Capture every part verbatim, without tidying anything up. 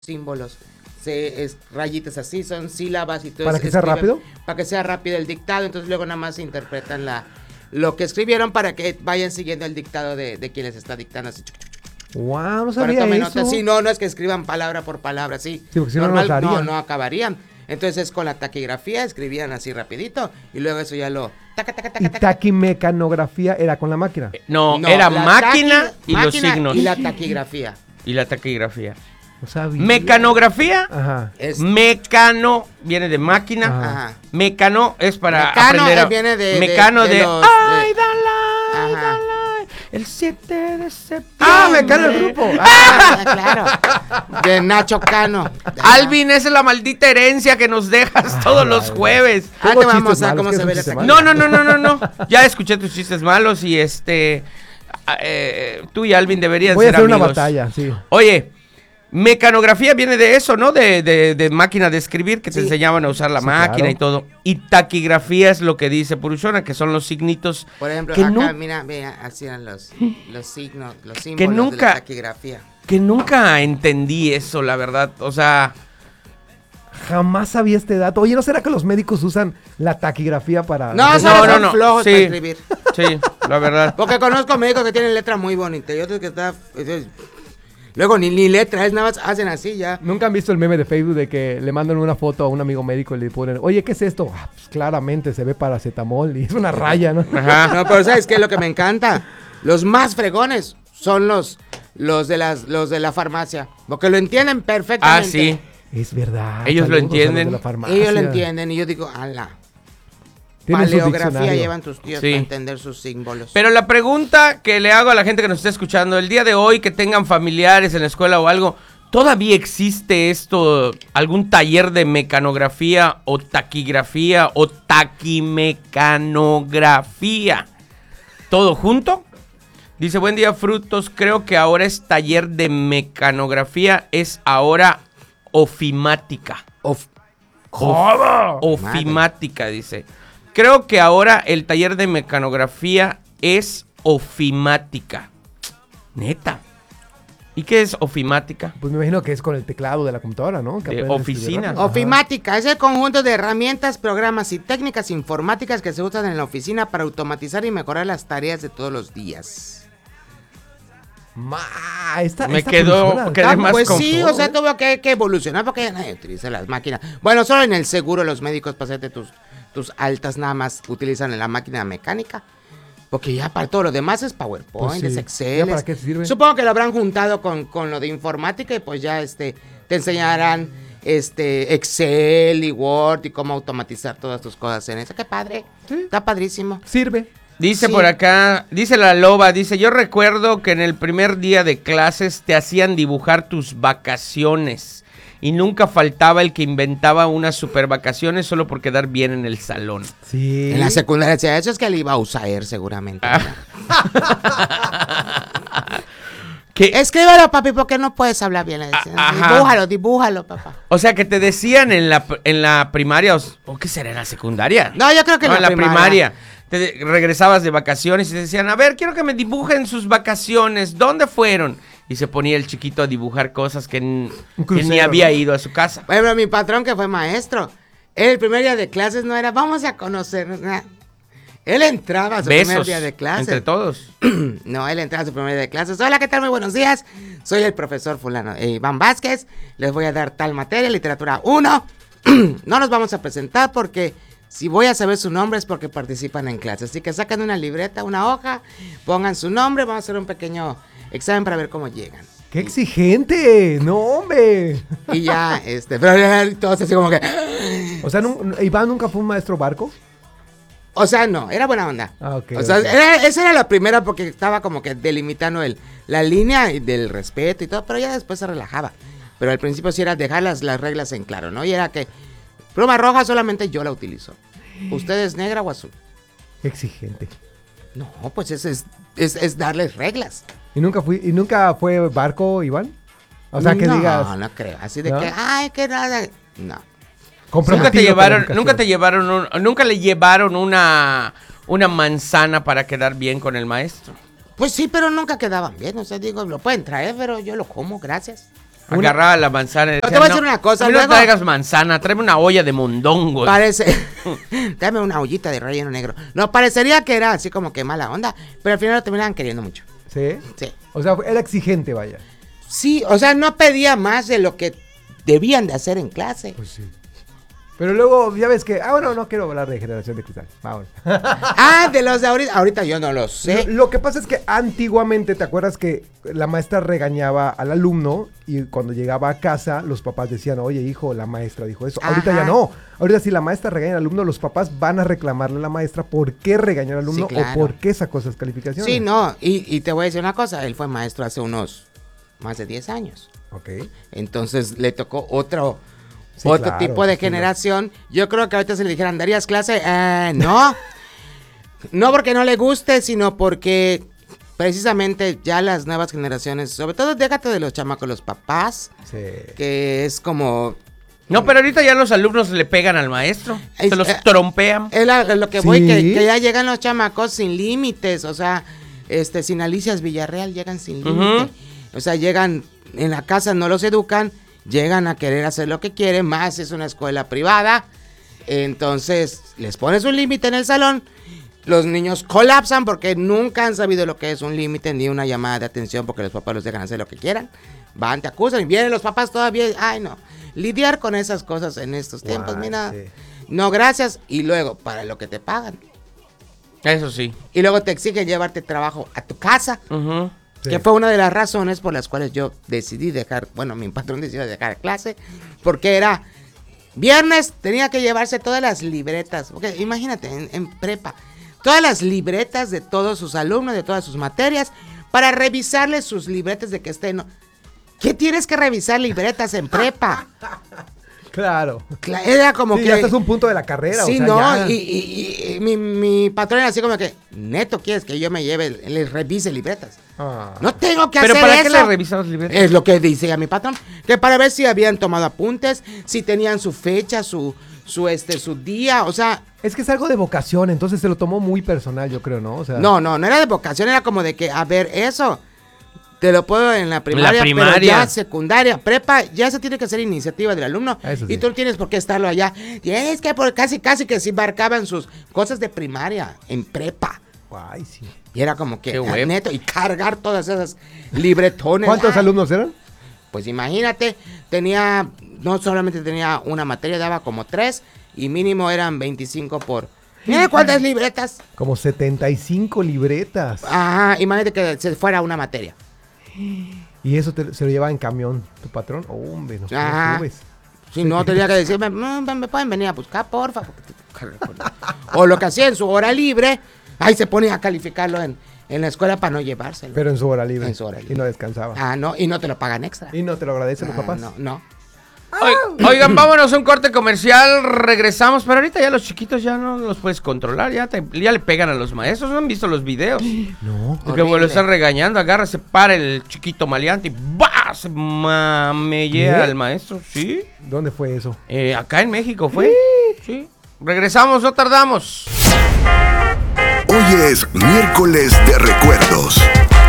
símbolos, se, es, rayitas así, son sílabas y todo. ¿Para que sea rápido? Para que sea rápido el dictado, entonces luego nada más interpretan la lo que escribieron para que vayan siguiendo el dictado de, de quien les está dictando así. Wow, no sabía eso. Nota. Sí, no, no es que escriban palabra por palabra, sí. Sí, porque si Normal, no, no, no, no acabarían. Entonces con la taquigrafía escribían así rapidito y luego eso ya lo... Taca, taca, taca, ¿Y taquimecanografía era con la máquina? No, no era máquina taqui, y máquina los signos. Y la taquigrafía. Y la taquigrafía. No sabía. Mecanografía. Ajá. Es, Mecano viene de máquina. Ajá. Mecano es para Mecano aprender a... viene de... Mecano de... de, de los, ¡Ay, de, dale! Ajá. Dale. El siete de septiembre. ¡Ah, Mecano el grupo! Ah, claro. De Nacho Cano. Alvin, esa es la maldita herencia que nos dejas Ay, todos los ay, jueves. Ah, Tengo te vamos chistes a ver cómo malos, se ¿qué ve es un la chiste taquigrafía. No, no, no, no, no, no. Ya escuché tus chistes malos y este... Eh, tú y Alvin deberían Voy a ser hacer una amigos. batalla, sí. Oye, mecanografía viene de eso, ¿no? De, de, de máquina de escribir, que te Sí. enseñaban a usar la Sí, máquina claro. y todo. Y taquigrafía es lo que dice Purushona, que son los signitos. Por ejemplo, que acá, nu- mira, mira, así eran los, los signos, los símbolos de nunca- la taquigrafía. Que nunca entendí eso, la verdad. O sea, Jamás sabía este dato. Oye, ¿no será que los médicos usan la taquigrafía para...? No, no, ¿sabes? no, Son no. flojos Sí. para escribir. sí, la verdad. Porque conozco médicos que tienen letra muy bonita y otros que está... Luego ni, ni letra, es nada más hacen así ya. ¿Nunca han visto el meme de Facebook de que le mandan una foto a un amigo médico y le ponen, oye, ¿qué es esto? Ah, pues claramente se ve paracetamol y es una raya, ¿no? Ajá. No, pero ¿sabes qué es lo que me encanta? Los más fregones son los, los, de, las, los de la farmacia, porque lo entienden Ah, perfectamente. sí. Es verdad. Ellos lo saludos a los entienden. de la farmacia. Ellos lo entienden y yo digo, ala. Tienen su Paleografía diccionario. llevan tus tíos Sí. para entender sus símbolos. Pero la pregunta que le hago a la gente que nos está escuchando, el día de hoy, que tengan familiares en la escuela o algo, ¿todavía existe esto, algún taller de mecanografía o taquigrafía o taquimecanografía? ¿Todo junto? Dice, buen día, frutos, creo que ahora es taller de mecanografía, es ahora ofimática. Of- Of- ofimática, dice. Creo que ahora el taller de mecanografía es ofimática. Neta. ¿Y qué es ofimática? Pues me imagino que es con el teclado de la computadora, ¿no? Que De aprendes a oficina. escribir rápido. Ajá. Ofimática es el conjunto de herramientas, programas y técnicas informáticas que se usan en la oficina para automatizar y mejorar las tareas de todos los días. Ma, esta, Me esta quedó- persona- quedé Ah, más pues confuso, sí, o sea, ¿eh? tuvo que, que evolucionar porque ya nadie utiliza las máquinas. Bueno, solo en el seguro los médicos para hacerte tus, tus altas nada más utilizan la máquina mecánica. Porque ya para todo lo demás es PowerPoint, Pues sí. es ¿Ya Excel. para es- qué sirve? Supongo que lo habrán juntado con, con lo de informática y pues ya este te enseñarán este Excel y Word y cómo automatizar todas tus cosas en eso. Qué padre. Sí. Está padrísimo. Sirve. Dice Sí. por acá, dice la loba, dice, yo recuerdo que en el primer día de clases te hacían dibujar tus vacaciones y nunca faltaba el que inventaba unas super vacaciones solo por quedar bien en el salón. Sí. En la secundaria, decía, eso es que le iba a usar seguramente. Que, Escríbelo, papi, porque no puedes hablar bien. Le decían. A- ajá. Dibújalo, dibújalo, papá. o sea, que te decían en la, en la primaria, o, o qué será, en la secundaria. No, yo creo que No, en la primaria. Te de- regresabas de vacaciones y te decían, a ver, quiero que me dibujen sus vacaciones, ¿dónde fueron? Y se ponía el chiquito a dibujar cosas que, n- Un que ni crucero, había ¿no? ido a su casa. Por ejemplo, mi patrón que fue maestro, él el primer día de clases no era, vamos a conocernos. Nah. Él entraba a su primer Besos día de clases. entre todos. No, él entraba a su primer día de clases. Hola, ¿qué tal? Muy buenos días. Soy el profesor fulano, eh, Iván Vázquez. Les voy a dar tal materia, literatura uno. No nos vamos a presentar porque si voy a saber su nombre es porque participan en clases. Así que sacan una libreta, una hoja, pongan su nombre, vamos a hacer un pequeño examen para ver cómo llegan. ¡Qué exigente! ¡No, hombre! Y ya, este, pero ya todos así como que... O sea, ¿nun- ¿Iván nunca fue un maestro barco? O sea, no, era buena onda. Ah, ok, O sea, ok. era- esa era la primera porque estaba como que delimitando el, la línea del respeto y todo, pero ya después se relajaba. Pero al principio sí era dejar las, las reglas en claro, ¿no? Y era que pluma roja solamente yo la utilizo. ¿Usted es negra o azul? Exigente. No, pues eso es, es, es darles reglas. ¿Y nunca, fui, ¿Y nunca fue barco, Iván? O sea, que no, digas... No, no creo. Así de ¿No? que, ay, que nada. No. Nunca te comprometido con la llevaron, educación. nunca te llevaron, un- nunca le llevaron una, una manzana para quedar bien con el maestro. Pues sí, pero nunca quedaban bien. O sea, digo, lo pueden traer, pero yo lo como, gracias. Agarraba la manzana. Te voy a decir una cosa, a mí no luego- traigas manzana, tráeme una olla de mondongo. Parece. Dame una ollita de relleno negro. No, parecería que era así como que mala onda, pero al final lo terminaban queriendo mucho. ¿Sí? Sí. O sea, era exigente, vaya. Sí, o sea, no pedía más de lo que debían de hacer en clase. Pues sí. Pero luego, ya ves que... Ah, bueno, no quiero hablar de Generación de Cristal. Vamos. Ah, de los de ahorita. Ahorita yo no lo sé. Lo, lo que pasa es que antiguamente, ¿te acuerdas que la maestra regañaba al alumno y cuando llegaba a casa los papás decían, oye hijo, la maestra dijo eso? Ahorita Ajá. ya no. Ahorita si la maestra regaña al alumno, los papás van a reclamarle a la maestra por qué regañó al alumno Sí, claro. o por qué sacó esas calificaciones. Sí, no. Y, y te voy a decir una cosa. Él fue maestro hace unos más de diez años. Ok. Entonces le tocó otro... Sí, Otro claro, tipo de sí, generación. Yo creo que ahorita se le dijeran, ¿darías clase? Eh, no. No porque no le guste, sino porque precisamente ya las nuevas generaciones, sobre todo déjate de los chamacos, los papás, Sí. que es como... No, pero ahorita ya los alumnos le pegan al maestro. Es- se los eh, trompean. Es la- lo que Sí. voy, que, que ya llegan los chamacos sin límites, o sea, este, sin Alicias Villarreal llegan sin límite. Ujú. O sea, llegan en la casa, no los educan, llegan a querer hacer lo que quieren, más es una escuela privada. Entonces, les pones un límite en el salón, los niños colapsan porque nunca han sabido lo que es un límite ni una llamada de atención porque los papás los dejan hacer lo que quieran. Van, te acusan y vienen los papás todavía, ay no, lidiar con esas cosas en estos tiempos, Guay, mira, sí. no gracias, y luego para lo que te pagan. Eso sí. Y luego te exigen llevarte trabajo a tu casa, Ujú. Sí. que fue una de las razones por las cuales yo decidí dejar, bueno, mi patrón decidió dejar clase, porque era viernes, tenía que llevarse todas las libretas, porque imagínate, en, en prepa, todas las libretas de todos sus alumnos, de todas sus materias, para revisarles sus libretas de que estén... ¿Qué tienes que revisar libretas en prepa? Claro. Cla- Era como Sí, que... ya estás a un punto de la carrera. Sí, o sea, no, ya- y, y- y mi, mi patrón era así como que, neto, ¿quieres que yo me lleve, les revise libretas? Ah. No tengo que ¿Pero hacer para eso. qué le revisan los libretas? Es lo que dice a mi patrón, que para ver si habían tomado apuntes, si tenían su fecha, su, su, este, su día, o sea, Es que es algo de vocación, entonces se lo tomó muy personal, yo creo, ¿no? O sea, no, no, no era de vocación, era como de que, a ver, eso, te lo puedo en la primaria, primaria. pero ya secundaria, prepa, ya se tiene que hacer iniciativa del alumno. Eso sí. Y tú no tienes por qué estarlo allá. Y es que por casi, casi que sí marcaban sus cosas de primaria en prepa. Ay, sí. Y era como que, Qué ah, huevo. neto, y cargar todas esas libretones. ¿Cuántos Ah, alumnos eran? Pues imagínate, tenía, no solamente tenía una materia, daba como tres, y mínimo eran veinticinco por... Mira cuántas libretas. Como setenta y cinco libretas. Ajá, imagínate que se fuera una materia. Y eso te- se lo lleva en camión tu patrón. Oh, hombre, no Ajá. subes. Si no, tenía que decirme, no, me pueden venir a buscar, porfa. O lo que hacía en su hora libre, ahí se ponía a calificarlo en, en la escuela para no llevárselo. Pero en su hora libre. En su hora libre. Y no descansaba. Ah, no, y no te lo pagan extra. Y no te lo agradecen los Ah, papás. No, no. Oi- Oigan, vámonos a un corte comercial, regresamos, pero ahorita ya los chiquitos ya no los puedes controlar, ya, te- ya le pegan a los maestros, ¿no han visto los videos? No. Porque Horrible. lo están regañando, agarra, se para el chiquito maleante y ¡bah! Se mamellea ¿Qué? al maestro, ¿sí? ¿Dónde fue eso? Eh, acá en México fue, sí. Regresamos, no tardamos. Hoy es miércoles de recuerdos.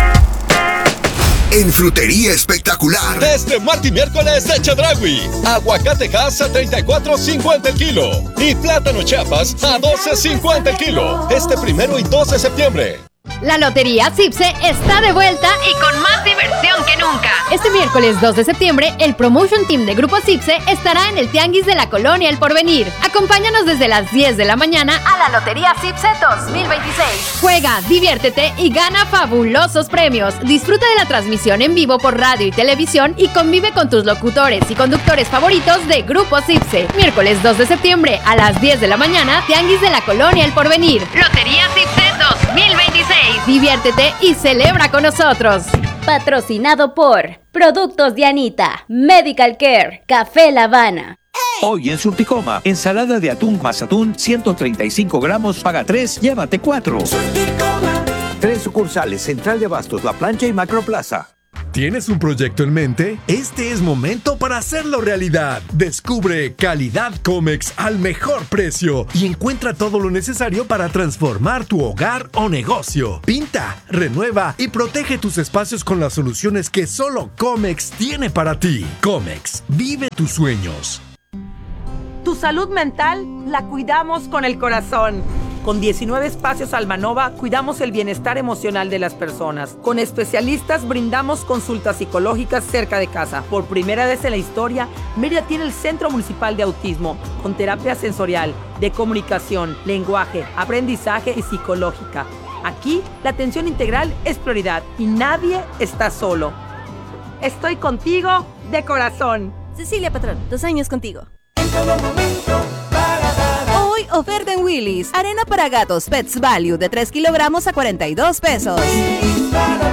En Frutería Espectacular. Este martes y miércoles de Chedraui. Aguacatejas a treinta y cuatro cincuenta el kilo. Y plátano Chiapas a doce cincuenta el kilo. Este primero y dos de septiembre. La Lotería Cipse está de vuelta y con más diversión que nunca. Este miércoles dos de septiembre, el Promotion Team de Grupo Cipse estará en el Tianguis de la Colonia El Porvenir. Acompáñanos desde las diez de la mañana a la Lotería Cipse dos mil veintiséis. Juega, diviértete y gana fabulosos premios. Disfruta de la transmisión en vivo por radio y televisión y convive con tus locutores y conductores favoritos de Grupo Cipse. Miércoles dos de septiembre a las diez de la mañana, Tianguis de la Colonia El Porvenir. Lotería Cipse dos mil veintiséis. Diviértete y celebra con nosotros. Patrocinado por Productos Dianita, Medical Care, Café La Habana. Hoy en Surticoma, ensalada de atún más atún, ciento treinta y cinco gramos, paga tres, llévate cuatro. Tres sucursales, Central de Abastos, La Plancha y Macroplaza. ¿Tienes un proyecto en mente? Este es momento para hacerlo realidad. Descubre calidad Comex al mejor precio y encuentra todo lo necesario para transformar tu hogar o negocio. Pinta, renueva y protege tus espacios con las soluciones que solo Comex tiene para ti. Comex, vive tus sueños. Tu salud mental la cuidamos con el corazón. Con diecinueve espacios Almanova cuidamos el bienestar emocional de las personas. Con especialistas brindamos consultas psicológicas cerca de casa. Por primera vez en la historia, Mérida tiene el Centro Municipal de Autismo, con terapia sensorial, de comunicación, lenguaje, aprendizaje y psicológica. Aquí, la atención integral es prioridad y nadie está solo. Estoy contigo de corazón. Cecilia Patrón, dos años contigo. En todo momento, para dar. Hoy, oferta en Willy's. Arena para gatos Pets Value de tres kilogramos a cuarenta y dos pesos.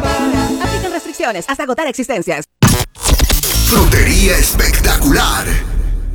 Aplican restricciones hasta agotar existencias. Frutería espectacular.